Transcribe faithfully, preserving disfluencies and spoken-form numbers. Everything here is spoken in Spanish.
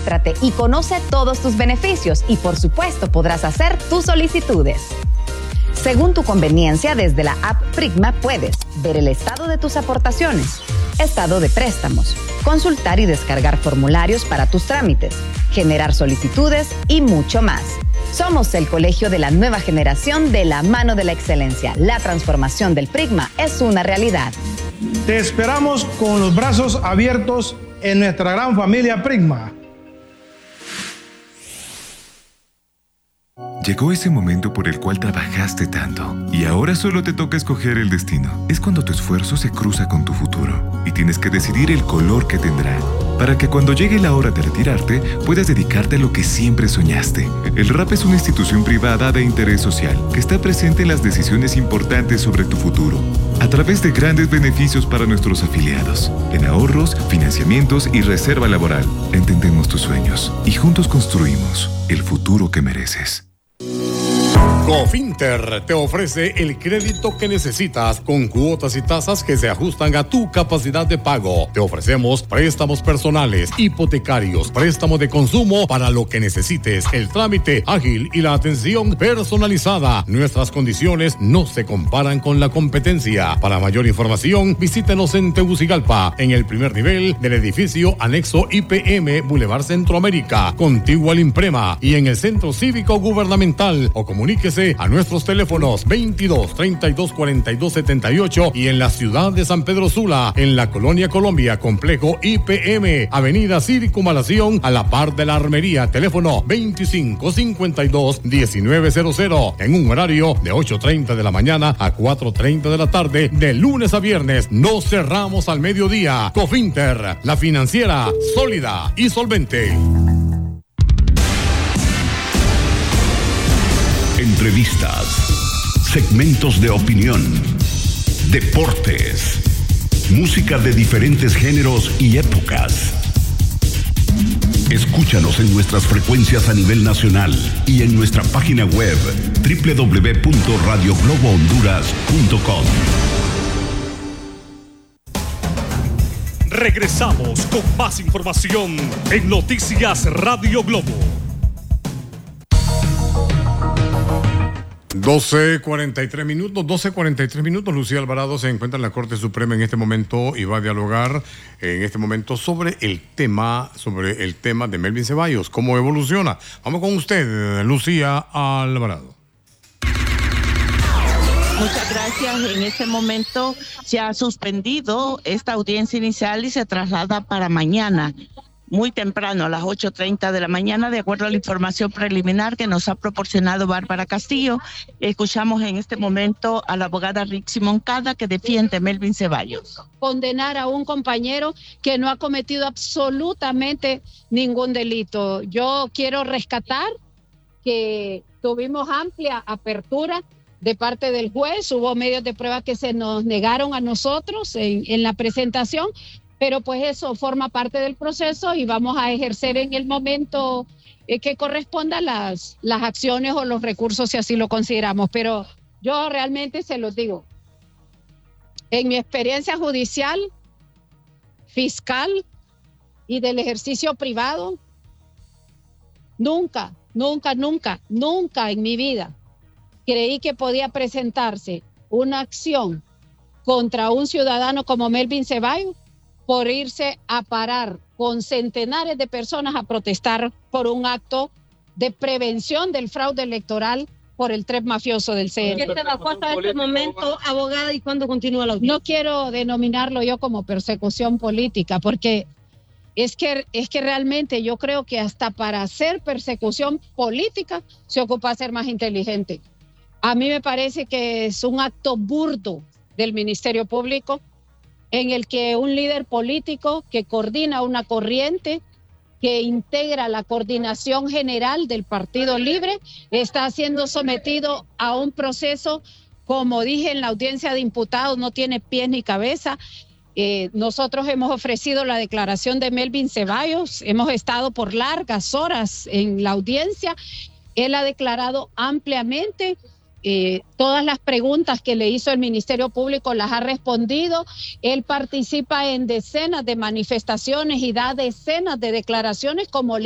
Regístrate y conoce todos tus beneficios y, por supuesto, podrás hacer tus solicitudes. Según tu conveniencia, desde la app Prigma puedes ver el estado de tus aportaciones, estado de préstamos, consultar y descargar formularios para tus trámites, generar solicitudes y mucho más. Somos el colegio de la nueva generación de la mano de la excelencia. La transformación del Prigma es una realidad. Te esperamos con los brazos abiertos en nuestra gran familia Prigma. Llegó ese momento por el cual trabajaste tanto y ahora solo te toca escoger el destino. Es cuando tu esfuerzo se cruza con tu futuro y tienes que decidir el color que tendrá para que cuando llegue la hora de retirarte puedas dedicarte a lo que siempre soñaste. El R A P es una institución privada de interés social que está presente en las decisiones importantes sobre tu futuro a través de grandes beneficios para nuestros afiliados, en ahorros, financiamientos y reserva laboral. Entendemos tus sueños y juntos construimos el futuro que mereces. Cofinter te ofrece el crédito que necesitas con cuotas y tasas que se ajustan a tu capacidad de pago. Te ofrecemos préstamos personales, hipotecarios, préstamos de consumo para lo que necesites, el trámite ágil y la atención personalizada. Nuestras condiciones no se comparan con la competencia. Para mayor información, visítenos en Tegucigalpa, en el primer nivel del edificio anexo I P M Boulevard Centroamérica, contiguo al Imprema, y en el Centro Cívico Gubernamental, o comuníquese a nuestros teléfonos veintidós, treinta y dos, cuarenta y dos, setenta y ocho y en la ciudad de San Pedro Sula, en la Colonia Colombia, complejo I P M, avenida Circunvalación, a la par de la Armería, teléfono veinticinco, cincuenta y dos, diecinueve cero cero, en un horario de ocho treinta de la mañana a cuatro treinta de la tarde, de lunes a viernes. No cerramos al mediodía. Cofinter, la financiera sólida y solvente. Entrevistas, segmentos de opinión, deportes, música de diferentes géneros y épocas. Escúchanos en nuestras frecuencias a nivel nacional y en nuestra página web doble u doble u doble u punto radio globo honduras punto com. Regresamos con más información en Noticias Radio Globo. doce cuarenta y tres minutos, doce cuarenta y tres minutos. Lucía Alvarado se encuentra en la Corte Suprema en este momento y va a dialogar en este momento sobre el tema, sobre el tema de Melvin Ceballos, cómo evoluciona. Vamos con usted, Lucía Alvarado. Muchas gracias. En este momento se ha suspendido esta audiencia inicial y se traslada para mañana, muy temprano, a las ocho treinta de la mañana, de acuerdo a la información preliminar que nos ha proporcionado Bárbara Castillo. Escuchamos en este momento a la abogada Rixi Moncada, que defiende a Melvin Ceballos. Condenar a un compañero que no ha cometido absolutamente ningún delito. Yo quiero rescatar que tuvimos amplia apertura de parte del juez, hubo medios de prueba que se nos negaron a nosotros en, en la presentación, pero pues eso forma parte del proceso y vamos a ejercer en el momento eh, que corresponda las, las acciones o los recursos si así lo consideramos. Pero yo realmente se los digo, en mi experiencia judicial, fiscal y del ejercicio privado, nunca, nunca, nunca, nunca en mi vida creí que podía presentarse una acción contra un ciudadano como Melvin Ceballos por irse a parar con centenares de personas a protestar por un acto de prevención del fraude electoral por el tren mafioso del C N. ¿Qué te bajó hasta este momento, abogada, y cuándo continúa la audiencia? No quiero denominarlo yo como persecución política, porque es que, es que realmente yo creo que hasta para hacer persecución política se ocupa ser más inteligente. A mí me parece que es un acto burdo del Ministerio Público, en el que un líder político que coordina una corriente, que integra la coordinación general del Partido Libre, está siendo sometido a un proceso, como dije en la audiencia de imputados, no tiene pies ni cabeza. Eh, nosotros hemos ofrecido la declaración de Melvin Ceballos, hemos estado por largas horas en la audiencia, él ha declarado ampliamente. Eh, todas las preguntas que le hizo el Ministerio Público las ha respondido. Él participa en decenas de manifestaciones y da decenas de declaraciones como